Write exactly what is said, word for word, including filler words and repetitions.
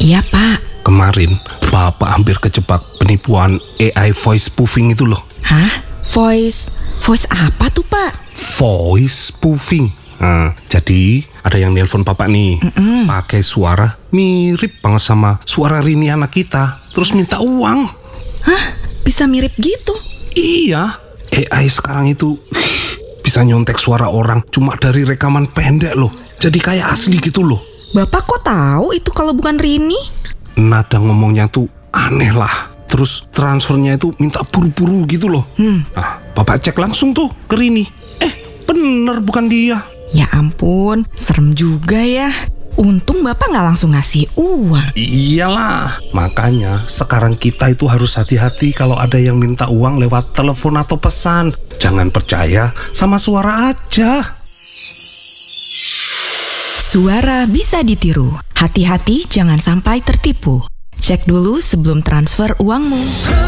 Iya, Pak. Kemarin Bapak hampir kejebak penipuan A I voice spoofing itu loh. Hah? Voice? Voice apa tuh, Pak? Voice spoofing. Nah, jadi ada yang nelpon Bapak nih, Mm-mm. pakai suara mirip banget sama suara Rini anak kita, terus minta uang. Hah? Bisa mirip gitu? Iya, A I sekarang itu bisa nyontek suara orang cuma dari rekaman pendek loh. Jadi kayak asli gitu loh. Bapak kok tahu itu kalau bukan Rini? Nada ngomongnya tuh aneh lah. Terus transfernya itu minta buru-buru gitu loh. Hmm. Nah, Bapak cek langsung tuh ke Rini. Eh, bener bukan dia. Ya ampun, serem juga ya. Untung Bapak gak langsung ngasih uang. Iyalah, makanya sekarang kita itu harus hati-hati kalau ada yang minta uang lewat telepon atau pesan. Jangan percaya sama suara aja. Suara bisa ditiru. Hati-hati jangan sampai tertipu. Cek dulu sebelum transfer uangmu.